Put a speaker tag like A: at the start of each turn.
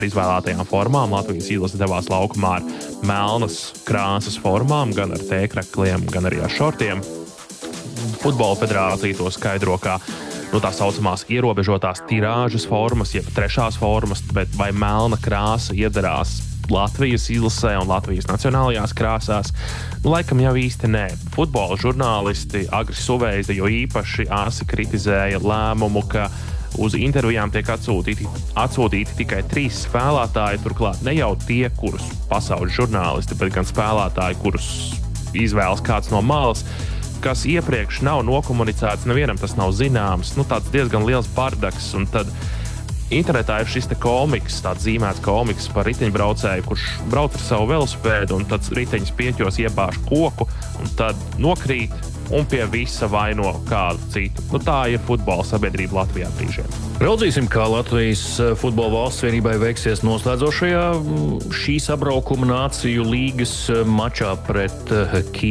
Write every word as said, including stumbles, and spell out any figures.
A: izvēlētajām formām. Latvijas izlase devās laukumā ar melnas krāsas formām, gan ar tēkrakliem, gan arī ar šortiem. Futbola federācija to skaidro kā nu, tā saucamās ierobežotās tirāžas formas, jeb trešās formas, bet vai melna krāsa iedarās Latvijas izlasē un Latvijas nacionālajās krāsās? Nu, laikam jau īsti nē. Futbola žurnālisti Agris Suveida jo īpaši asi kritizēja lēmumu, ka uz intervijām tiek atsūtīti, atsūtīti tikai trīs spēlētāji, turklāt ne jau tie, kurus pasaules žurnālisti, bet gan spēlētāji, kurus izvēlas kāds no malas, kas iepriekš nav nokomunicēts, nevienam tas nav zināms. Nu, tāds diezgan liels bardaks, un tad internetā ir šis te komiks, tāds zīmēts komiks par riteņbraucēju, kurš brauc ar savu velosipēdu, un tad riteņas pieķos iebāž koku, un tad nokrīt, un pie visa vaino kādu citu. Nu, tā ir futbola sabiedrība Latvijā brīžiem.
B: Raudzīsim, kā Latvijas futbola valsts vienībai veiksies noslēdzošajā šī sabraukuma nāciju līgas mačā pret Kīvu.